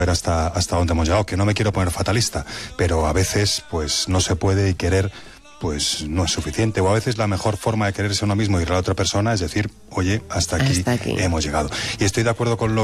hasta dónde hemos llegado, que no me quiero poner fatalista, pero a veces pues no se puede, y querer pues no es suficiente, o a veces la mejor forma de quererse a uno mismo y a la otra persona es decir, oye, hasta aquí hemos llegado. Y estoy de acuerdo con lo